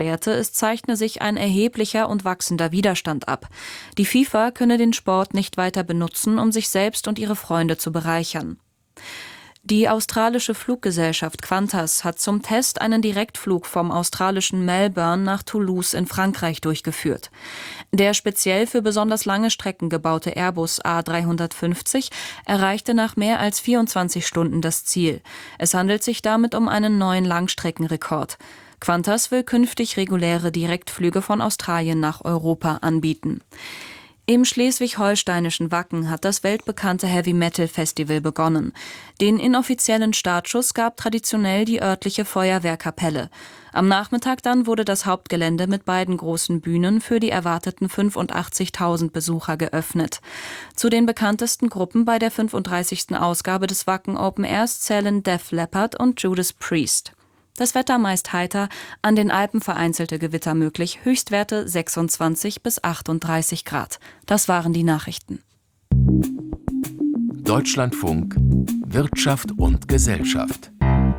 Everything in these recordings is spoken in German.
Es zeichne sich ein erheblicher und wachsender Widerstand ab. Die FIFA könne den Sport nicht weiter benutzen, um sich selbst und ihre Freunde zu bereichern. Die australische Fluggesellschaft Qantas hat zum Test einen Direktflug vom australischen Melbourne nach Toulouse in Frankreich durchgeführt. Der speziell für besonders lange Strecken gebaute Airbus A350 erreichte nach mehr als 24 Stunden das Ziel. Es handelt sich damit um einen neuen Langstreckenrekord. Qantas will künftig reguläre Direktflüge von Australien nach Europa anbieten. Im schleswig-holsteinischen Wacken hat das weltbekannte Heavy-Metal-Festival begonnen. Den inoffiziellen Startschuss gab traditionell die örtliche Feuerwehrkapelle. Am Nachmittag dann wurde das Hauptgelände mit beiden großen Bühnen für die erwarteten 85.000 Besucher geöffnet. Zu den bekanntesten Gruppen bei der 35. Ausgabe des Wacken Open Airs zählen Def Leppard und Judas Priest. Das Wetter meist heiter, an den Alpen vereinzelte Gewitter möglich, Höchstwerte 26 bis 38 Grad. Das waren die Nachrichten. Deutschlandfunk Wirtschaft und Gesellschaft.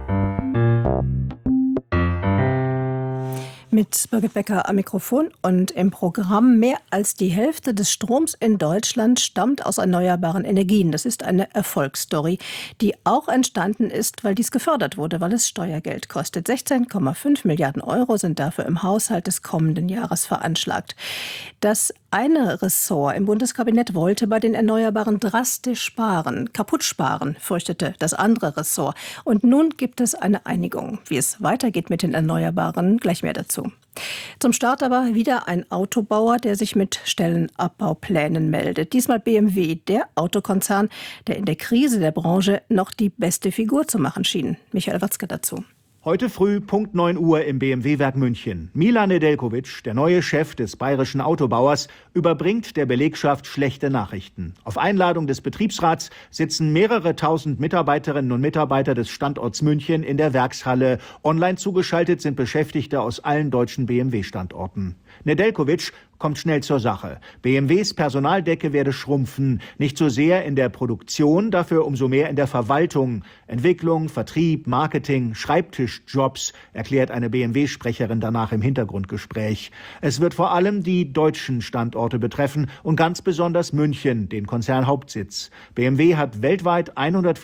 Mit Birgit Becker am Mikrofon und im Programm. Mehr als die Hälfte des Stroms in Deutschland stammt aus erneuerbaren Energien. Das ist eine Erfolgsstory, die auch entstanden ist, weil dies gefördert wurde, weil es Steuergeld kostet. 16,5 Milliarden Euro sind dafür im Haushalt des kommenden Jahres veranschlagt. Das eine Ressort im Bundeskabinett wollte bei den Erneuerbaren drastisch sparen. Kaputt sparen, fürchtete das andere Ressort. Und nun gibt es eine Einigung. Wie es weitergeht mit den Erneuerbaren, gleich mehr dazu. Zum Start aber wieder ein Autobauer, der sich mit Stellenabbauplänen meldet. Diesmal BMW, der Autokonzern, der in der Krise der Branche noch die beste Figur zu machen schien. Michael Watzke dazu. Heute früh, Punkt 9 Uhr im BMW-Werk München. Milan Nedeljković, der neue Chef des bayerischen Autobauers, überbringt der Belegschaft schlechte Nachrichten. Auf Einladung des Betriebsrats sitzen mehrere tausend Mitarbeiterinnen und Mitarbeiter des Standorts München in der Werkshalle. Online zugeschaltet sind Beschäftigte aus allen deutschen BMW-Standorten. Nedeljković kommt schnell zur Sache. BMWs Personaldecke werde schrumpfen, nicht so sehr in der Produktion, dafür umso mehr in der Verwaltung. Entwicklung, Vertrieb, Marketing, Schreibtischjobs, erklärt eine BMW-Sprecherin danach im Hintergrundgespräch. Es wird vor allem die deutschen Standorte betreffen und ganz besonders München, den Konzernhauptsitz. BMW hat weltweit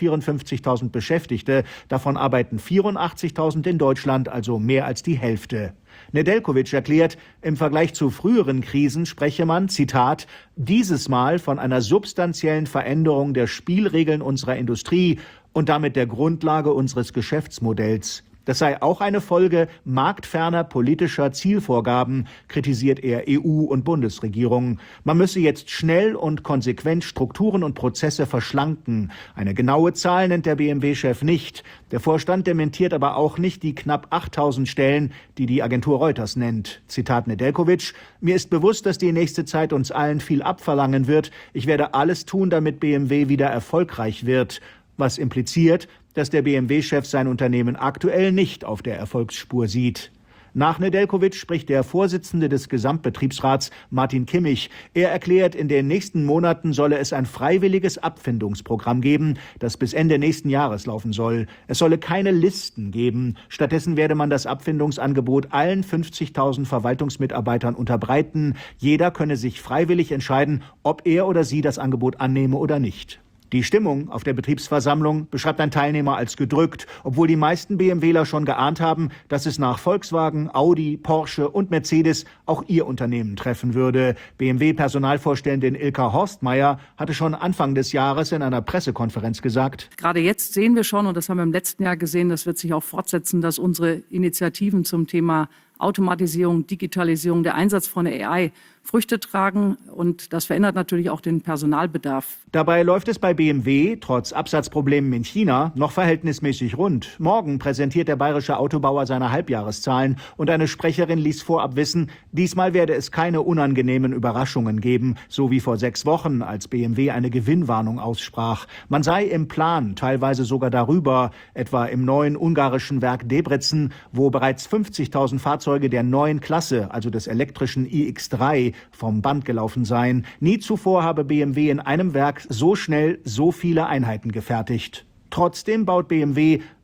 154.000 Beschäftigte, davon arbeiten 84.000 in Deutschland, also mehr als die Hälfte. Nedeljković erklärt, im Vergleich zu früheren Krisen spreche man, Zitat, dieses Mal von einer substanziellen Veränderung der Spielregeln unserer Industrie und damit der Grundlage unseres Geschäftsmodells. Das sei auch eine Folge marktferner politischer Zielvorgaben, kritisiert er EU und Bundesregierung. Man müsse jetzt schnell und konsequent Strukturen und Prozesse verschlanken. Eine genaue Zahl nennt der BMW-Chef nicht. Der Vorstand dementiert aber auch nicht die knapp 8.000 Stellen, die die Agentur Reuters nennt. Zitat Nedeljković: Mir ist bewusst, dass die nächste Zeit uns allen viel abverlangen wird. Ich werde alles tun, damit BMW wieder erfolgreich wird. Was impliziert, dass der BMW-Chef sein Unternehmen aktuell nicht auf der Erfolgsspur sieht. Nach Nedeljković spricht der Vorsitzende des Gesamtbetriebsrats, Martin Kimmich. Er erklärt, in den nächsten Monaten solle es ein freiwilliges Abfindungsprogramm geben, das bis Ende nächsten Jahres laufen soll. Es solle keine Listen geben. Stattdessen werde man das Abfindungsangebot allen 50.000 Verwaltungsmitarbeitern unterbreiten. Jeder könne sich freiwillig entscheiden, ob er oder sie das Angebot annehme oder nicht. Die Stimmung auf der Betriebsversammlung beschreibt ein Teilnehmer als gedrückt, obwohl die meisten BMWler schon geahnt haben, dass es nach Volkswagen, Audi, Porsche und Mercedes auch ihr Unternehmen treffen würde. BMW-Personalvorständin Ilka Horstmeier hatte schon Anfang des Jahres in einer Pressekonferenz gesagt: Gerade jetzt sehen wir schon, und das haben wir im letzten Jahr gesehen, das wird sich auch fortsetzen, dass unsere Initiativen zum Thema Automatisierung, Digitalisierung, der Einsatz von AI Früchte tragen, und das verändert natürlich auch den Personalbedarf. Dabei läuft es bei BMW, trotz Absatzproblemen in China, noch verhältnismäßig rund. Morgen präsentiert der bayerische Autobauer seine Halbjahreszahlen und eine Sprecherin ließ vorab wissen, diesmal werde es keine unangenehmen Überraschungen geben, so wie vor 6 Wochen, als BMW eine Gewinnwarnung aussprach. Man sei im Plan, teilweise sogar darüber, etwa im neuen ungarischen Werk Debrecen, wo bereits 50.000 Fahrzeuge der neuen Klasse, also des elektrischen iX3, vom Band gelaufen seien. Nie zuvor habe BMW in einem Werk so schnell so viele Einheiten gefertigt. Trotzdem baut BMW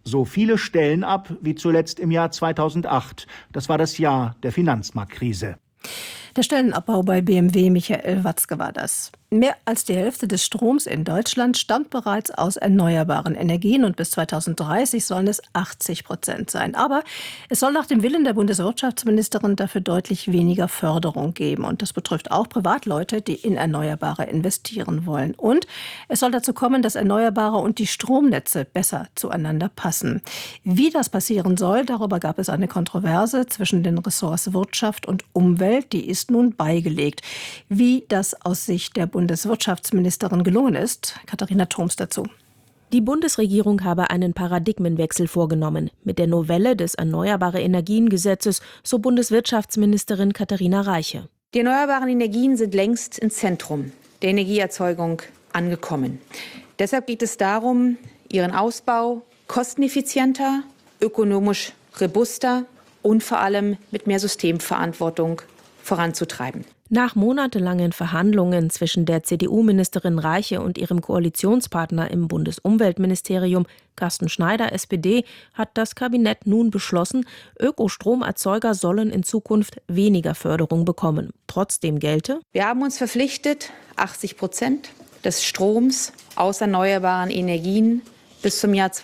So viele Stellen ab wie zuletzt im Jahr 2008. Das war das Jahr der Finanzmarktkrise. Der Stellenabbau bei BMW, Michael Watzke war das. Mehr als die Hälfte des Stroms in Deutschland stammt bereits aus erneuerbaren Energien und bis 2030 sollen es 80% sein. Aber es soll nach dem Willen der Bundeswirtschaftsministerin dafür deutlich weniger Förderung geben. Und das betrifft auch Privatleute, die in Erneuerbare investieren wollen. Und es soll dazu kommen, dass Erneuerbare und die Stromnetze besser zueinander passen. Wie das passieren soll, darüber gab es eine Kontroverse zwischen den Ressorts Wirtschaft und Umwelt. Die ist nun beigelegt. Wie das aus Sicht der Bundeswirtschaftsministerin gelungen ist, Katharina Thoms dazu. Die Bundesregierung habe einen Paradigmenwechsel vorgenommen mit der Novelle des Erneuerbare-Energien-Gesetzes, so Bundeswirtschaftsministerin Katharina Reiche. Die erneuerbaren Energien sind längst im Zentrum der Energieerzeugung angekommen. Deshalb geht es darum, ihren Ausbau kosteneffizienter, ökonomisch robuster und vor allem mit mehr Systemverantwortung voranzutreiben. Nach monatelangen Verhandlungen zwischen der CDU-Ministerin Reiche und ihrem Koalitionspartner im Bundesumweltministerium, Carsten Schneider, SPD, hat das Kabinett nun beschlossen, Ökostromerzeuger sollen in Zukunft weniger Förderung bekommen. Trotzdem gelte: Wir haben uns verpflichtet, 80% des Stroms aus erneuerbaren Energien bis zum Jahr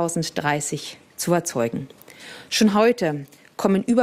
2030 zu erzeugen. Schon heute kommen über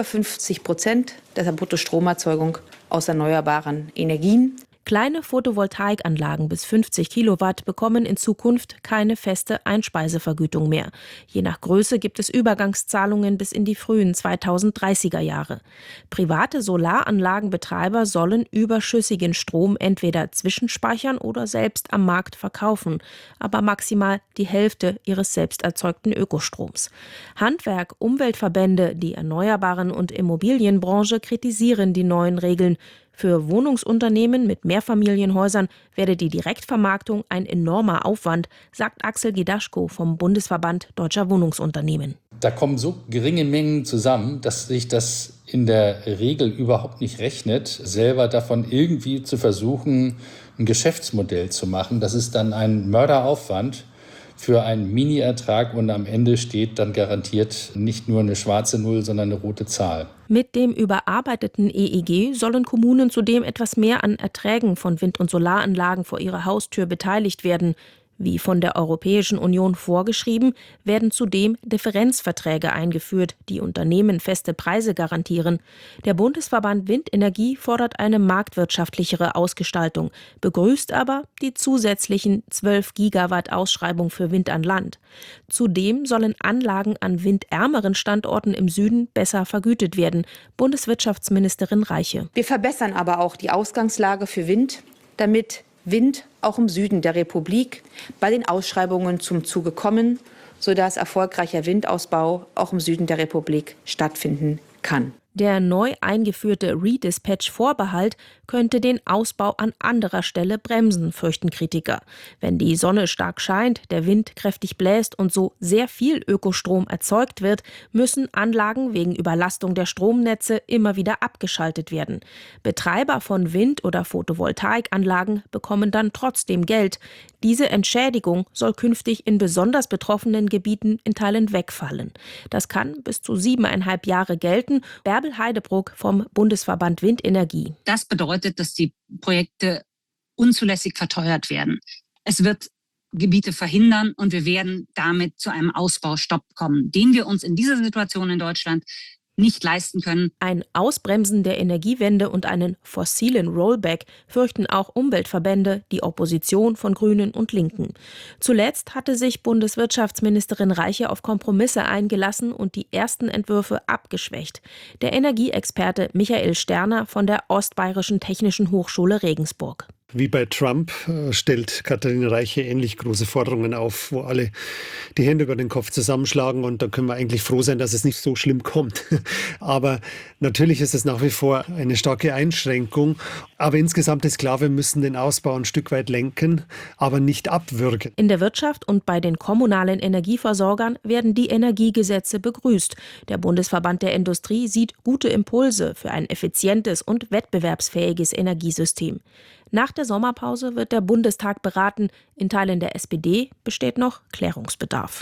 50% der Bruttostromerzeugung aus erneuerbaren Energien. Kleine Photovoltaikanlagen bis 50 Kilowatt bekommen in Zukunft keine feste Einspeisevergütung mehr. Je nach Größe gibt es Übergangszahlungen bis in die frühen 2030er Jahre. Private Solaranlagenbetreiber sollen überschüssigen Strom entweder zwischenspeichern oder selbst am Markt verkaufen, aber maximal die Hälfte ihres selbst erzeugten Ökostroms. Handwerk, Umweltverbände, die Erneuerbaren- und Immobilienbranche kritisieren die neuen Regeln. Für Wohnungsunternehmen mit Mehrfamilienhäusern werde die Direktvermarktung ein enormer Aufwand, sagt Axel Gedaschko vom Bundesverband Deutscher Wohnungsunternehmen. Da kommen so geringe Mengen zusammen, dass sich das in der Regel überhaupt nicht rechnet, selber davon irgendwie zu versuchen, ein Geschäftsmodell zu machen. Das ist dann ein Mörderaufwand für einen Mini-Ertrag und am Ende steht dann garantiert nicht nur eine schwarze Null, sondern eine rote Zahl. Mit dem überarbeiteten EEG sollen Kommunen zudem etwas mehr an Erträgen von Wind- und Solaranlagen vor ihrer Haustür beteiligt werden. Wie von der Europäischen Union vorgeschrieben, werden zudem Differenzverträge eingeführt, die Unternehmen feste Preise garantieren. Der Bundesverband Windenergie fordert eine marktwirtschaftlichere Ausgestaltung, begrüßt aber die zusätzlichen 12 Gigawatt Ausschreibung für Wind an Land. Zudem sollen Anlagen an windärmeren Standorten im Süden besser vergütet werden, Bundeswirtschaftsministerin Reiche. Wir verbessern aber auch die Ausgangslage für Wind, damit Wind auch im Süden der Republik bei den Ausschreibungen zum Zuge kommen, sodass erfolgreicher Windausbau auch im Süden der Republik stattfinden kann. Der neu eingeführte Redispatch-Vorbehalt könnte den Ausbau an anderer Stelle bremsen, fürchten Kritiker. Wenn die Sonne stark scheint, der Wind kräftig bläst und so sehr viel Ökostrom erzeugt wird, müssen Anlagen wegen Überlastung der Stromnetze immer wieder abgeschaltet werden. Betreiber von Wind- oder Photovoltaikanlagen bekommen dann trotzdem Geld. Diese Entschädigung soll künftig in besonders betroffenen Gebieten in Teilen wegfallen. Das kann bis zu 7,5 Jahre gelten. Bärbel Heidebruck vom Bundesverband Windenergie. Das bedeutet, dass die Projekte unzulässig verteuert werden. Es wird Gebiete verhindern und wir werden damit zu einem Ausbaustopp kommen, den wir uns in dieser Situation in Deutschland nicht leisten können. Ein Ausbremsen der Energiewende und einen fossilen Rollback fürchten auch Umweltverbände, die Opposition von Grünen und Linken. Zuletzt hatte sich Bundeswirtschaftsministerin Reiche auf Kompromisse eingelassen und die ersten Entwürfe abgeschwächt. Der Energieexperte Michael Sterner von der Ostbayerischen Technischen Hochschule Regensburg. Wie bei Trump stellt Katharina Reiche ähnlich große Forderungen auf, wo alle die Hände über den Kopf zusammenschlagen, und da können wir eigentlich froh sein, dass es nicht so schlimm kommt. Aber natürlich ist es nach wie vor eine starke Einschränkung. Aber insgesamt ist klar, wir müssen den Ausbau ein Stück weit lenken, aber nicht abwürgen. In der Wirtschaft und bei den kommunalen Energieversorgern werden die Energiegesetze begrüßt. Der Bundesverband der Industrie sieht gute Impulse für ein effizientes und wettbewerbsfähiges Energiesystem. Nach der Sommerpause wird der Bundestag beraten. In Teilen der SPD besteht noch Klärungsbedarf.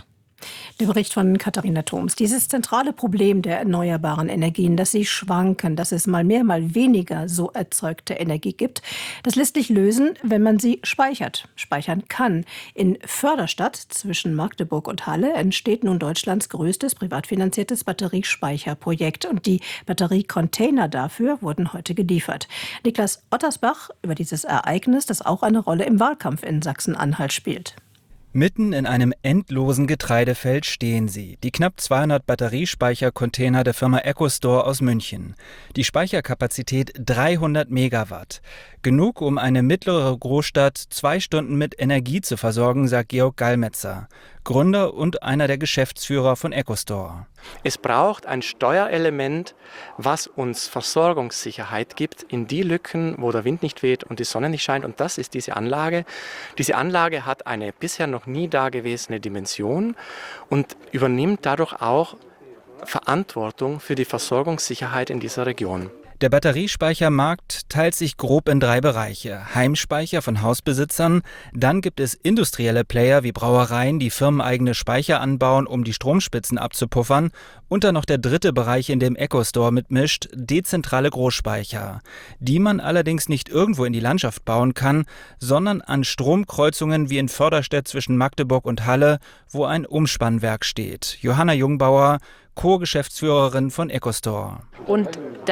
Der Bericht von Katharina Thoms. Dieses zentrale Problem der erneuerbaren Energien, dass sie schwanken, dass es mal mehr, mal weniger so erzeugte Energie gibt, das lässt sich lösen, wenn man sie speichern kann. In Förderstadt zwischen Magdeburg und Halle entsteht nun Deutschlands größtes privat finanziertes Batteriespeicherprojekt. Und die Batteriecontainer dafür wurden heute geliefert. Niklas Ottersbach über dieses Ereignis, das auch eine Rolle im Wahlkampf in Sachsen-Anhalt spielt. Mitten in einem endlosen Getreidefeld stehen sie, die knapp 200 Batteriespeichercontainer der Firma EcoStore aus München. Die Speicherkapazität 300 Megawatt. Genug, um eine mittlere Großstadt 2 Stunden mit Energie zu versorgen, sagt Georg Gallmetzer, Gründer und einer der Geschäftsführer von EcoStore. Es braucht ein Steuerelement, was uns Versorgungssicherheit gibt in die Lücken, wo der Wind nicht weht und die Sonne nicht scheint. Und das ist diese Anlage. Diese Anlage hat eine bisher noch nie dagewesene Dimension und übernimmt dadurch auch Verantwortung für die Versorgungssicherheit in dieser Region. Der Batteriespeichermarkt teilt sich grob in 3 Bereiche. Heimspeicher von Hausbesitzern, dann gibt es industrielle Player wie Brauereien, die firmeneigene Speicher anbauen, um die Stromspitzen abzupuffern. Und dann noch der 3. Bereich, in dem EcoStore mitmischt, dezentrale Großspeicher, die man allerdings nicht irgendwo in die Landschaft bauen kann, sondern an Stromkreuzungen wie in Förderstedt zwischen Magdeburg und Halle, wo ein Umspannwerk steht. Johanna Jungbauer, Co-Geschäftsführerin von EcoStore. Und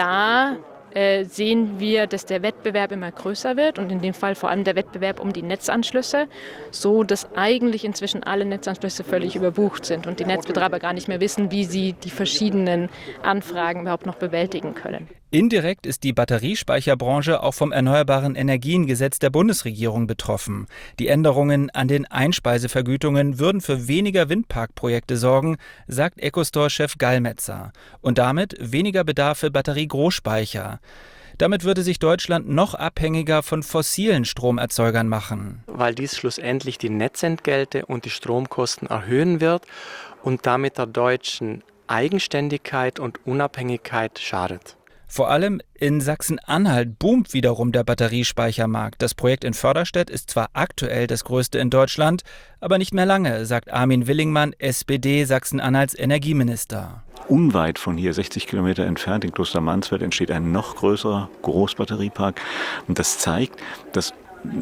da sehen wir, dass der Wettbewerb immer größer wird und in dem Fall vor allem der Wettbewerb um die Netzanschlüsse, so dass eigentlich inzwischen alle Netzanschlüsse völlig überbucht sind und die Netzbetreiber gar nicht mehr wissen, wie sie die verschiedenen Anfragen überhaupt noch bewältigen können. Indirekt ist die Batteriespeicherbranche auch vom Erneuerbaren Energiengesetz der Bundesregierung betroffen. Die Änderungen an den Einspeisevergütungen würden für weniger Windparkprojekte sorgen, sagt EcoStore-Chef Gallmetzer. Und damit weniger Bedarf für Batteriegroßspeicher. Damit würde sich Deutschland noch abhängiger von fossilen Stromerzeugern machen. Weil dies schlussendlich die Netzentgelte und die Stromkosten erhöhen wird und damit der deutschen Eigenständigkeit und Unabhängigkeit schadet. Vor allem in Sachsen-Anhalt boomt wiederum der Batteriespeichermarkt. Das Projekt in Förderstedt ist zwar aktuell das größte in Deutschland, aber nicht mehr lange, sagt Armin Willingmann, SPD, Sachsen-Anhalts Energieminister. Unweit von hier, 60 Kilometer entfernt, in Klostermansfeld, entsteht ein noch größerer Großbatteriepark. Und das zeigt, dass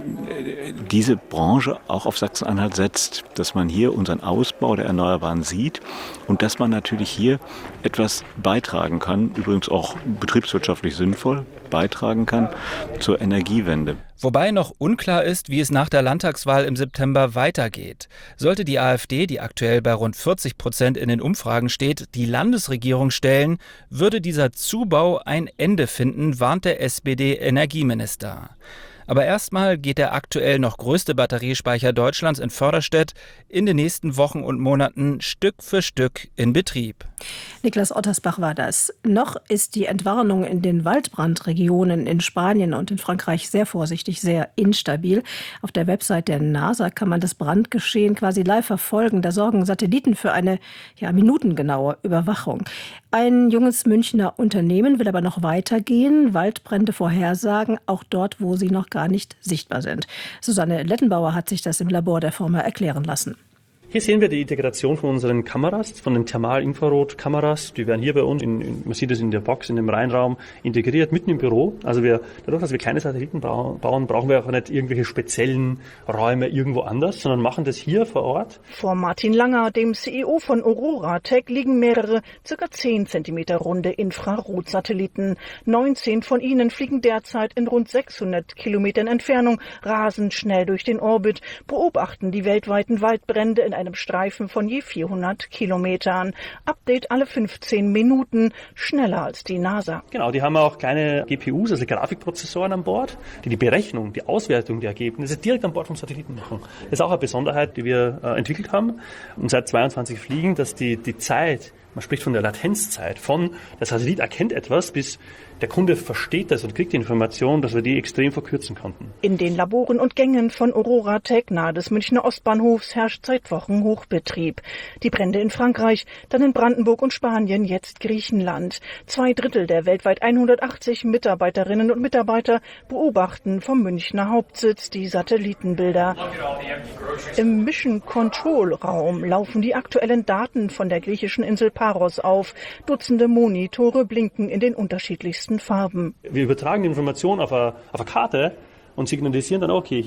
diese Branche auch auf Sachsen-Anhalt setzt, dass man hier unseren Ausbau der Erneuerbaren sieht und dass man natürlich hier etwas beitragen kann, übrigens auch betriebswirtschaftlich sinnvoll beitragen kann zur Energiewende. Wobei noch unklar ist, wie es nach der Landtagswahl im September weitergeht. Sollte die AfD, die aktuell bei rund 40% in den Umfragen steht, die Landesregierung stellen, würde dieser Zubau ein Ende finden, warnt der SPD-Energieminister. Aber erstmal geht der aktuell noch größte Batteriespeicher Deutschlands in Förderstedt in den nächsten Wochen und Monaten Stück für Stück in Betrieb. Niklas Ottersbach war das. Noch ist die Entwarnung in den Waldbrandregionen in Spanien und in Frankreich sehr vorsichtig, sehr instabil. Auf der Website der NASA kann man das Brandgeschehen quasi live verfolgen. Da sorgen Satelliten für eine minutengenaue Überwachung. Ein junges Münchner Unternehmen will aber noch weitergehen, Waldbrände vorhersagen, auch dort, wo sie noch gar nicht sichtbar sind. Susanne Lettenbauer hat sich das im Labor der Firma erklären lassen. Hier sehen wir die Integration von unseren Kameras, von den Thermal-Infrarot-Kameras. Die werden hier bei uns, man sieht es in der Box, in dem Reinraum, integriert, mitten im Büro. Also dadurch, dass wir keine Satelliten bauen, brauchen wir auch nicht irgendwelche speziellen Räume irgendwo anders, sondern machen das hier vor Ort. Vor Martin Langer, dem CEO von Aurora-Tech, liegen mehrere, ca. 10 cm runde Infrarotsatelliten. 19 von ihnen fliegen derzeit in rund 600 Kilometern Entfernung rasend schnell durch den Orbit, beobachten die weltweiten Waldbrände in einem Streifen von je 400 Kilometern. Update alle 15 Minuten, schneller als die NASA. Genau, die haben auch kleine GPUs, also Grafikprozessoren an Bord, die die Berechnung, die Auswertung der Ergebnisse direkt an Bord vom Satelliten machen. Das ist auch eine Besonderheit, die wir entwickelt haben und seit 22 fliegen, dass die Zeit, Man spricht von der Latenzzeit, von der Satellit erkennt etwas, bis der Kunde versteht das und kriegt die Information, dass wir die extrem verkürzen konnten. In den Laboren und Gängen von Auroratech nahe des Münchner Ostbahnhofs herrscht seit Wochen Hochbetrieb. Die Brände in Frankreich, dann in Brandenburg und Spanien, jetzt Griechenland. 2/3 der weltweit 180 Mitarbeiterinnen und Mitarbeiter beobachten vom Münchner Hauptsitz die Satellitenbilder. Im Mission Control Raum laufen die aktuellen Daten von der griechischen Insel Paros auf. Dutzende Monitore blinken in den unterschiedlichsten Farben. Wir übertragen die Information auf eine Karte und signalisieren dann, okay,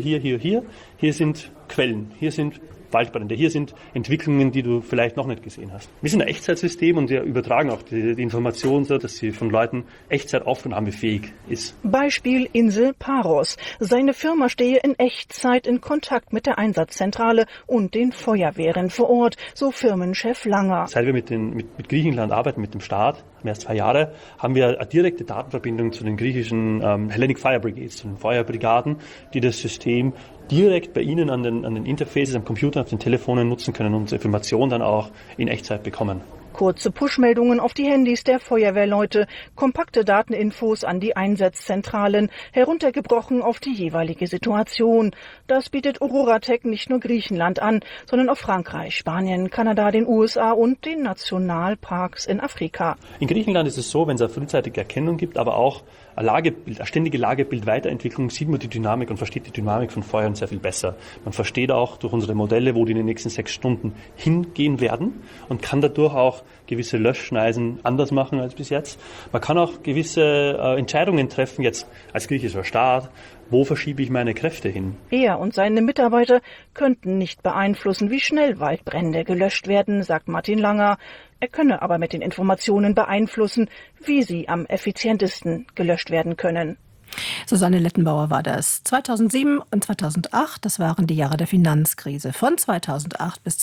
hier sind Quellen, hier sind Waldbrände, hier sind Entwicklungen, die du vielleicht noch nicht gesehen hast. Wir sind ein Echtzeitsystem und wir übertragen auch die Information so, dass sie von Leuten Echtzeitaufnahmefähig ist. Beispiel Insel Paros. Seine Firma stehe in Echtzeit in Kontakt mit der Einsatzzentrale und den Feuerwehren vor Ort, so Firmenchef Langer. Seit wir mit Griechenland arbeiten, mit dem Staat, mehr als 2 Jahre, haben wir eine direkte Datenverbindung zu den griechischen Hellenic Fire Brigades, zu den Feuerbrigaden, die das System direkt bei Ihnen an den Interfaces, am Computer, auf den Telefonen nutzen können und Informationen dann auch in Echtzeit bekommen. Kurze Push-Meldungen auf die Handys der Feuerwehrleute, kompakte Dateninfos an die Einsatzzentralen, heruntergebrochen auf die jeweilige Situation. Das bietet Auroratech nicht nur Griechenland an, sondern auch Frankreich, Spanien, Kanada, den USA und den Nationalparks in Afrika. In Griechenland ist es so, wenn es eine frühzeitige Erkennung gibt, aber auch eine ständige Lagebildweiterentwicklung, sieht man die Dynamik und versteht die Dynamik von Feuern sehr viel besser. Man versteht auch durch unsere Modelle, wo die in den nächsten 6 Stunden hingehen werden und kann dadurch auch gewisse Löschschneisen anders machen als bis jetzt. Man kann auch gewisse Entscheidungen treffen, jetzt als griechischer Staat, wo verschiebe ich meine Kräfte hin? Er und seine Mitarbeiter könnten nicht beeinflussen, wie schnell Waldbrände gelöscht werden, sagt Martin Langer. Er könne aber mit den Informationen beeinflussen, wie sie am effizientesten gelöscht werden können. Susanne Lettenbauer war das. 2007 und 2008, das waren die Jahre der Finanzkrise. Von 2008 bis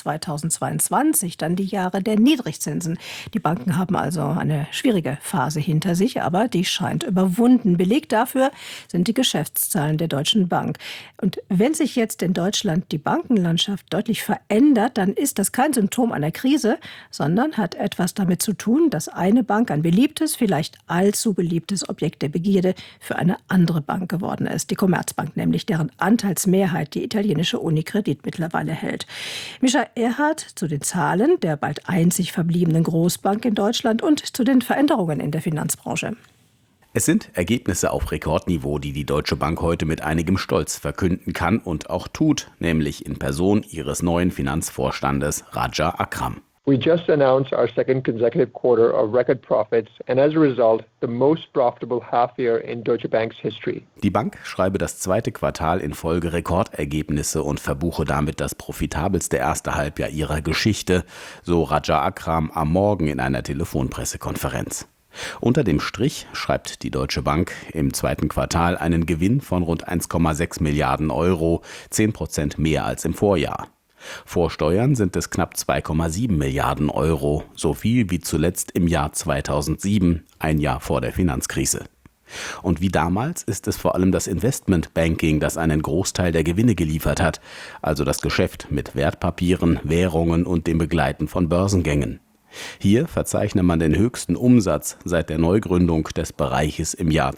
2022 dann die Jahre der Niedrigzinsen. Die Banken haben also eine schwierige Phase hinter sich, aber die scheint überwunden. Beleg dafür sind die Geschäftszahlen der Deutschen Bank. Und wenn sich jetzt in Deutschland die Bankenlandschaft deutlich verändert, dann ist das kein Symptom einer Krise, sondern hat etwas damit zu tun, dass eine Bank ein beliebtes, vielleicht allzu beliebtes Objekt der Begierde für eine andere Bank geworden ist, die Commerzbank nämlich, deren Anteilsmehrheit die italienische Unicredit mittlerweile hält. Mischa Erhardt zu den Zahlen der bald einzig verbliebenen Großbank in Deutschland und zu den Veränderungen in der Finanzbranche. Es sind Ergebnisse auf Rekordniveau, die die Deutsche Bank heute mit einigem Stolz verkünden kann und auch tut, nämlich in Person ihres neuen Finanzvorstandes Raja Akram. We just announced our second consecutive quarter of record profits and as a result the most profitable half year in Deutsche Bank's history. Die Bank schreibe das zweite Quartal in Folge Rekordergebnisse und verbuche damit das profitabelste erste Halbjahr ihrer Geschichte, so Raja Akram am Morgen in einer Telefonpressekonferenz. Unter dem Strich schreibt die Deutsche Bank im zweiten Quartal einen Gewinn von rund 1,6 Milliarden Euro, 10% mehr als im Vorjahr. Vor Steuern sind es knapp 2,7 Milliarden Euro, so viel wie zuletzt im Jahr 2007, ein Jahr vor der Finanzkrise. Und wie damals ist es vor allem das Investmentbanking, das einen Großteil der Gewinne geliefert hat, also das Geschäft mit Wertpapieren, Währungen und dem Begleiten von Börsengängen. Hier verzeichne man den höchsten Umsatz seit der Neugründung des Bereiches im Jahr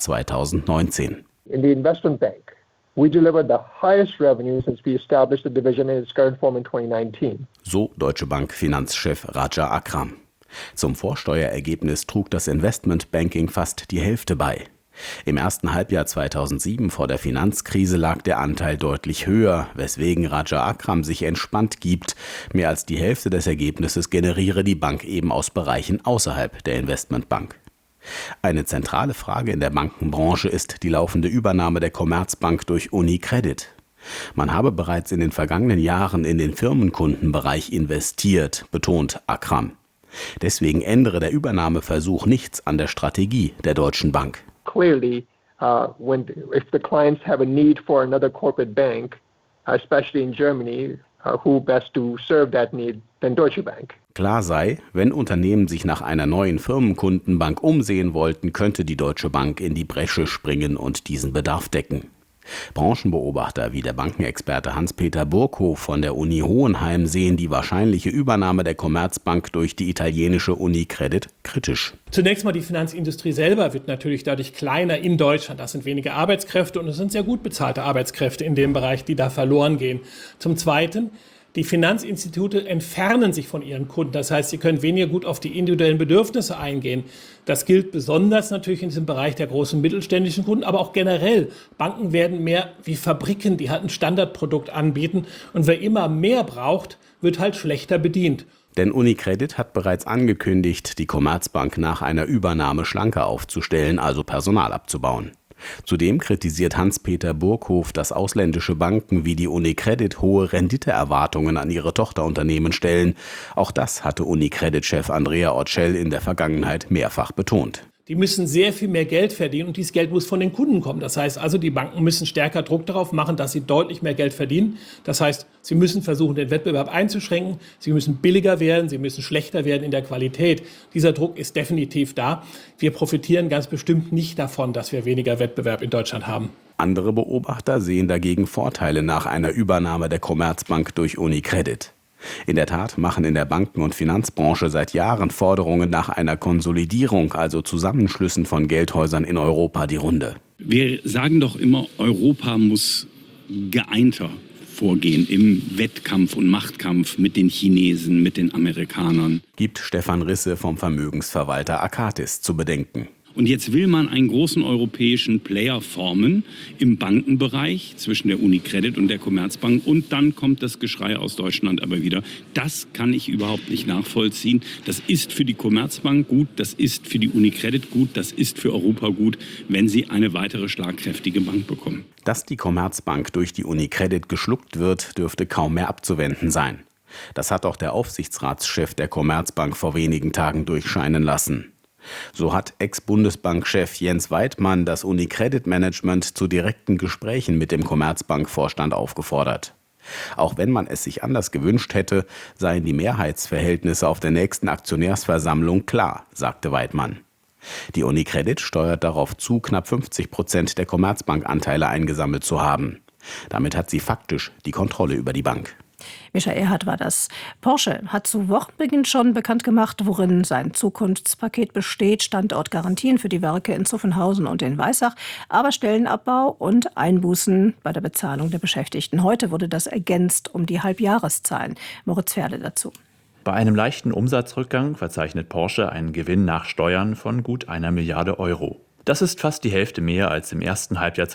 2019. In the investment bank, we delivered the highest revenue since we established the division in its current form in 2019. So Deutsche Bank Finanzchef Raja Akram. Zum Vorsteuerergebnis trug das Investmentbanking fast die Hälfte bei. Im ersten Halbjahr 2007 vor der Finanzkrise lag der Anteil deutlich höher, weswegen Raja Akram sich entspannt gibt. Mehr als die Hälfte des Ergebnisses generiere die Bank eben aus Bereichen außerhalb der Investmentbank. Eine zentrale Frage in der Bankenbranche ist die laufende Übernahme der Commerzbank durch Unicredit. Man habe bereits in den vergangenen Jahren in den Firmenkundenbereich investiert, betont Akram. Deswegen ändere der Übernahmeversuch nichts an der Strategie der Deutschen Bank. Clearly, if the clients have a need for another corporate bank, especially in Germany, who best to serve that need than Deutsche Bank? Klar sei, wenn Unternehmen sich nach einer neuen Firmenkundenbank umsehen wollten, könnte die Deutsche Bank in die Bresche springen und diesen Bedarf decken. Branchenbeobachter wie der Bankenexperte Hans-Peter Burkhof von der Uni Hohenheim sehen die wahrscheinliche Übernahme der Commerzbank durch die italienische UniCredit kritisch. Zunächst mal, die Finanzindustrie selber wird natürlich dadurch kleiner in Deutschland. Das sind weniger Arbeitskräfte und es sind sehr gut bezahlte Arbeitskräfte in dem Bereich, die da verloren gehen. Zum Zweiten, die Finanzinstitute entfernen sich von ihren Kunden. Das heißt, sie können weniger gut auf die individuellen Bedürfnisse eingehen. Das gilt besonders natürlich in diesem Bereich der großen mittelständischen Kunden, aber auch generell. Banken werden mehr wie Fabriken, die halt ein Standardprodukt anbieten. Und wer immer mehr braucht, wird halt schlechter bedient. Denn UniCredit hat bereits angekündigt, die Commerzbank nach einer Übernahme schlanker aufzustellen, also Personal abzubauen. Zudem kritisiert Hans-Peter Burkhof, dass ausländische Banken wie die UniCredit hohe Renditeerwartungen an ihre Tochterunternehmen stellen. Auch das hatte UniCredit-Chef Andrea Orcel in der Vergangenheit mehrfach betont. Die müssen sehr viel mehr Geld verdienen und dieses Geld muss von den Kunden kommen. Das heißt also, die Banken müssen stärker Druck darauf machen, dass sie deutlich mehr Geld verdienen. Das heißt, sie müssen versuchen, den Wettbewerb einzuschränken. Sie müssen billiger werden, sie müssen schlechter werden in der Qualität. Dieser Druck ist definitiv da. Wir profitieren ganz bestimmt nicht davon, dass wir weniger Wettbewerb in Deutschland haben. Andere Beobachter sehen dagegen Vorteile nach einer Übernahme der Commerzbank durch UniCredit. In der Tat machen in der Banken- und Finanzbranche seit Jahren Forderungen nach einer Konsolidierung, also Zusammenschlüssen von Geldhäusern in Europa, die Runde. Wir sagen doch immer, Europa muss geeinter vorgehen im Wettkampf und Machtkampf mit den Chinesen, mit den Amerikanern. Gibt Stefan Risse vom Vermögensverwalter Akatis zu bedenken. Und jetzt will man einen großen europäischen Player formen im Bankenbereich zwischen der UniCredit und der Commerzbank. Und dann kommt das Geschrei aus Deutschland aber wieder. Das kann ich überhaupt nicht nachvollziehen. Das ist für die Commerzbank gut, das ist für die UniCredit gut, das ist für Europa gut, wenn sie eine weitere schlagkräftige Bank bekommen. Dass die Commerzbank durch die UniCredit geschluckt wird, dürfte kaum mehr abzuwenden sein. Das hat auch der Aufsichtsratschef der Commerzbank vor wenigen Tagen durchscheinen lassen. So hat Ex-Bundesbankchef Jens Weidmann das UniCredit-Management zu direkten Gesprächen mit dem Commerzbank-Vorstand aufgefordert. Auch wenn man es sich anders gewünscht hätte, seien die Mehrheitsverhältnisse auf der nächsten Aktionärsversammlung klar, sagte Weidmann. Die UniCredit steuert darauf zu, knapp 50% der Commerzbank-Anteile eingesammelt zu haben. Damit hat sie faktisch die Kontrolle über die Bank. Michael Erhardt war das. Porsche hat zu Wochenbeginn schon bekannt gemacht, worin sein Zukunftspaket besteht. Standortgarantien für die Werke in Zuffenhausen und in Weissach, aber Stellenabbau und Einbußen bei der Bezahlung der Beschäftigten. Heute wurde das ergänzt um die Halbjahreszahlen. Moritz Pferde dazu. Bei einem leichten Umsatzrückgang verzeichnet Porsche einen Gewinn nach Steuern von gut 1 Milliarde Euro. Das ist fast die Hälfte mehr als im ersten Halbjahr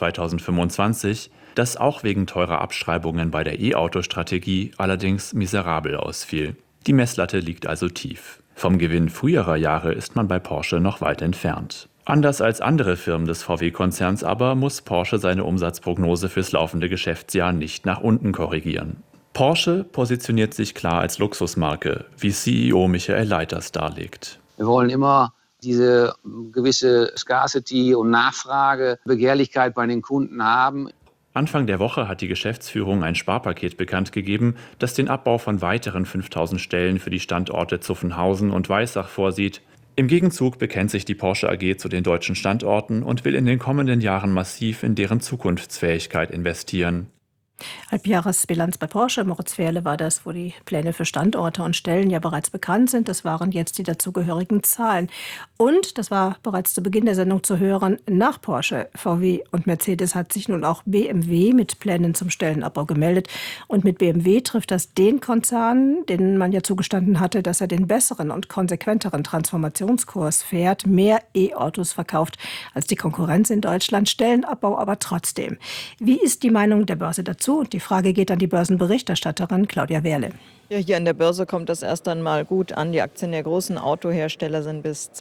2025, das auch wegen teurer Abschreibungen bei der E-Auto-Strategie allerdings miserabel ausfiel. Die Messlatte liegt also tief. Vom Gewinn früherer Jahre ist man bei Porsche noch weit entfernt. Anders als andere Firmen des VW-Konzerns aber muss Porsche seine Umsatzprognose fürs laufende Geschäftsjahr nicht nach unten korrigieren. Porsche positioniert sich klar als Luxusmarke, wie CEO Michael Leiters darlegt. Wir wollen immer diese gewisse Scarcity und Nachfrage, Begehrlichkeit bei den Kunden haben. Anfang der Woche hat die Geschäftsführung ein Sparpaket bekannt gegeben, das den Abbau von weiteren 5000 Stellen für die Standorte Zuffenhausen und Weissach vorsieht. Im Gegenzug bekennt sich die Porsche AG zu den deutschen Standorten und will in den kommenden Jahren massiv in deren Zukunftsfähigkeit investieren. Halbjahresbilanz bei Porsche. Moritz Ferle war das, wo die Pläne für Standorte und Stellen ja bereits bekannt sind. Das waren jetzt die dazugehörigen Zahlen. Und, das war bereits zu Beginn der Sendung zu hören, nach Porsche, VW und Mercedes hat sich nun auch BMW mit Plänen zum Stellenabbau gemeldet. Und mit BMW trifft das den Konzern, den man ja zugestanden hatte, dass er den besseren und konsequenteren Transformationskurs fährt, mehr E-Autos verkauft als die Konkurrenz in Deutschland, Stellenabbau aber trotzdem. Wie ist die Meinung der Börse dazu? Und die Frage geht an die Börsenberichterstatterin Claudia Wehrle. Ja, hier an der Börse kommt das erst einmal gut an. Die Aktien der großen Autohersteller sind bis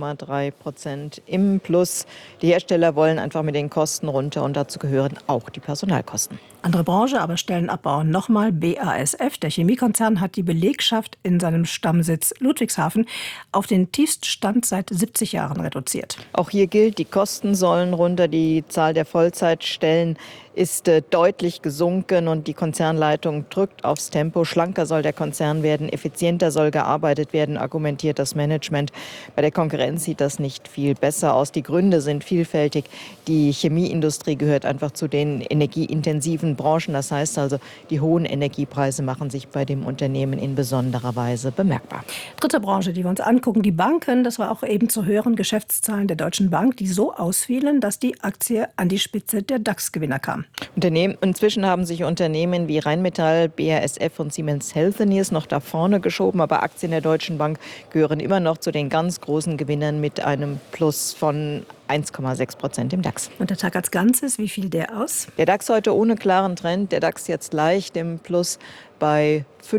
2,3% im Plus. Die Hersteller wollen einfach mit den Kosten runter und dazu gehören auch die Personalkosten. Andere Branche, aber Stellenabbau nochmal. BASF, der Chemiekonzern, hat die Belegschaft in seinem Stammsitz Ludwigshafen auf den tiefsten Stand seit 70 Jahren reduziert. Auch hier gilt, die Kosten sollen runter. Die Zahl der Vollzeitstellen ist deutlich gesunken und die Konzernleitung drückt aufs Tempo. Schlanker soll der Konzern werden, effizienter soll gearbeitet werden, argumentiert das Management. Bei der Konkurrenz sieht das nicht viel besser aus. Die Gründe sind vielfältig. Die Chemieindustrie gehört einfach zu den energieintensiven Branchen. Das heißt also, die hohen Energiepreise machen sich bei dem Unternehmen in besonderer Weise bemerkbar. Dritte Branche, die wir uns angucken, die Banken. Das war auch eben zu hören, Geschäftszahlen der Deutschen Bank, die so ausfielen, dass die Aktie an die Spitze der DAX-Gewinner kam. Inzwischen haben sich Unternehmen wie Rheinmetall, BASF und Siemens Healthineers noch da vorne geschoben, aber Aktien der Deutschen Bank gehören immer noch zu den ganz großen Gewinnern mit einem Plus von 1,6% im DAX. Und der Tag als Ganzes, wie fiel der aus? Der DAX heute ohne klaren Trend, der DAX jetzt leicht im Plus bei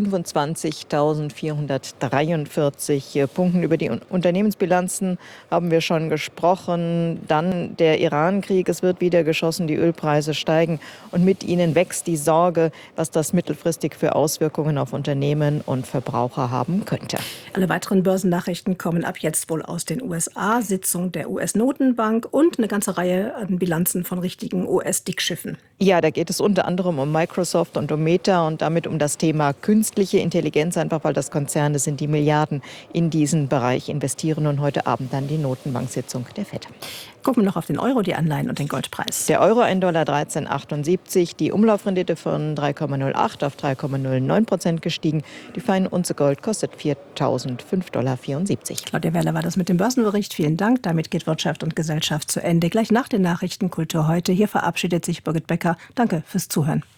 25.443 Punkten. Über die Unternehmensbilanzen haben wir schon gesprochen. Dann der Iran-Krieg, es wird wieder geschossen, die Ölpreise steigen und mit ihnen wächst die Sorge, was das mittelfristig für Auswirkungen auf Unternehmen und Verbraucher haben könnte. Alle weiteren Börsennachrichten kommen ab jetzt wohl aus den USA, Sitzung der US-Notenbank und eine ganze Reihe an Bilanzen von richtigen US-Dickschiffen. Ja, da geht es unter anderem um Microsoft und um Meta und damit um das Thema künstliche Intelligenz, einfach weil das Konzerne sind, die Milliarden in diesen Bereich investieren und heute Abend dann die Notenbank-Sitzung der FED. Gucken wir noch auf den Euro, die Anleihen und den Goldpreis. Der Euro $1,1378, die Umlaufrendite von 3,08 auf 3,09% gestiegen. Die feine Unze Gold kostet $4.005,74. Claudia Werler war das mit dem Börsenbericht. Vielen Dank. Damit geht Wirtschaft und Gesellschaft zu Ende. Gleich nach den Nachrichten Kultur heute. Hier verabschiedet sich Birgit Becker. Danke fürs Zuhören.